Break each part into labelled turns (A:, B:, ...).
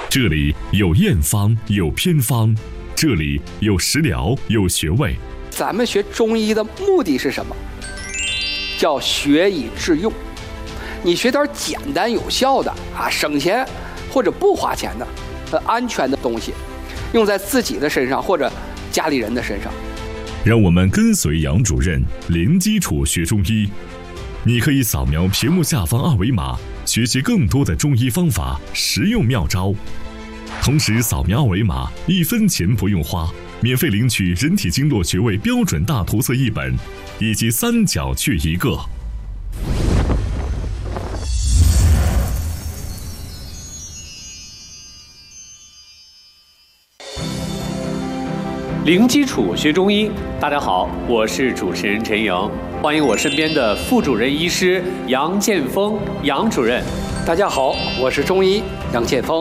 A: 这里有验方，有偏方，这里有食疗，有穴位。
B: 咱们学中医的目的是什么？叫学以致用。你学点简单有效的省钱或者不花钱的安全的东西，用在自己的身上或者家里人的身上。
A: 让我们跟随杨主任零基础学中医。你可以扫描屏幕下方二维码，学习更多的中医方法、实用妙招。同时扫描二维码，1分钱不用花，免费领取人体经络穴位标准大图册1本，以及3角穴1个。
C: 零基础学中医，大家好，我是主持人陈莹，欢迎我身边的副主任医师杨建峰杨主任。
B: 大家好，我是中医杨建峰。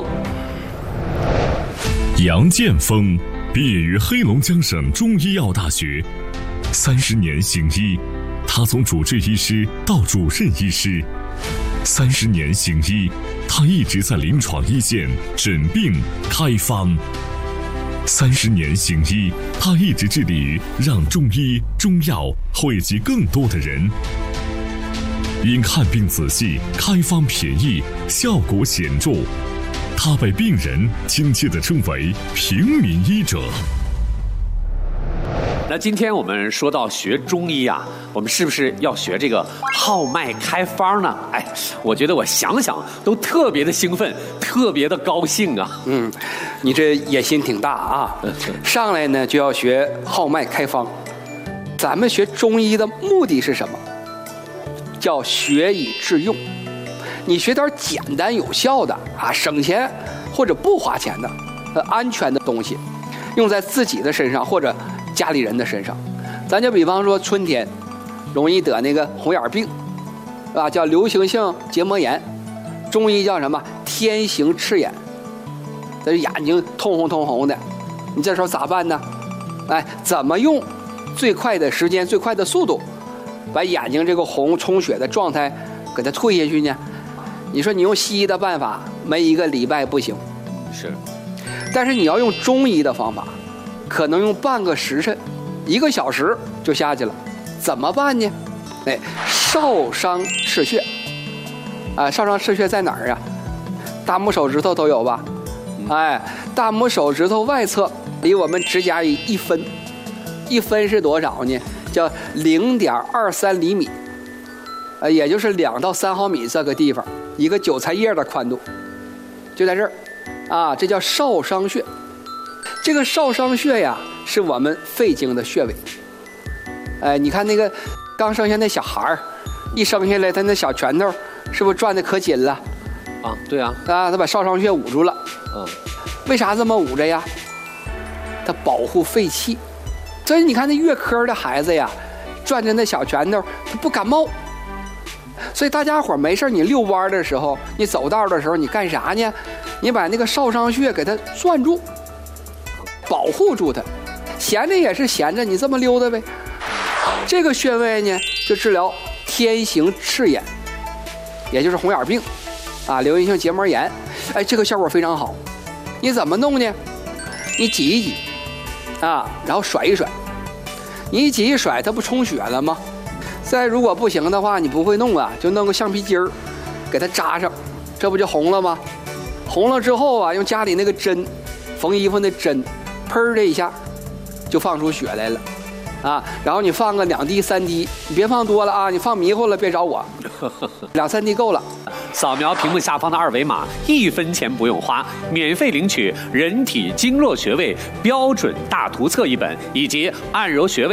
A: 杨建峰毕业于黑龙江省中医药大学，30年行医，他从主治医师到主任医师，30年行医，他一直在临床一线诊病开方。30年行医，他一直致力于让中医中药惠及更多的人。因看病仔细、开方便宜、效果显著，他被病人亲切地称为平民医者。
C: 那今天我们说到学中医啊，我们是不是要学这个号脉开方呢？我觉得我想想都特别的兴奋，特别的高兴啊。
B: 你这野心挺大啊！上来呢就要学号脉开方。咱们学中医的目的是什么？叫学以致用。你学点简单有效的省钱或者不花钱的安全的东西，用在自己的身上或者家里人的身上。咱就比方说春天容易得那个红眼病，叫流行性结膜炎，中医叫什么？天行赤眼。这眼睛通红通红的，你这时候咋办呢？怎么用最快的时间、最快的速度，把眼睛这个红充血的状态给它退下去呢？你说你用西医的办法，没1个礼拜不行。
C: 是，
B: 但是你要用中医的方法，可能用半个时辰、1个小时就下去了。怎么办呢？少商赤穴。少商赤穴在哪儿啊？大拇手指头都有吧？大拇手指头外侧离我们指甲里1分，1分是多少呢？叫0.23厘米，也就是2到3毫米这个地方，一个韭菜叶的宽度，就在这儿，这叫少商穴。这个少商穴呀，是我们肺经的穴位。你看那个刚生下那小孩儿，一生下来他那小拳头是不是转得可紧了？
C: 对啊，
B: 他把少商穴捂住了。为啥这么捂着呀？它保护肺气。所以你看那月科的孩子呀，转着那小拳头，他不感冒。所以大家伙没事，你遛弯的时候，你走道的时候，你干啥呢？你把那个少商穴给它攥住，保护住它。闲着也是闲着，你这么溜达呗。这个穴位呢，就治疗天行赤眼，也就是红眼病流行性结膜炎。这个效果非常好。你怎么弄呢？你挤一挤然后甩一甩。你一挤一甩，它不充血了吗？再如果不行的话，你不会弄就弄个橡皮筋儿给它扎上，这不就红了吗？红了之后用家里那个针，缝衣服那针，砰的一下就放出血来了然后你放个2滴3滴，你别放多了你放迷糊了别找我，2、3滴够了。
C: 扫描屏幕下方的二维码，1分钱不用花，免费领取人体经络穴位标准大图册1本，以及按揉穴位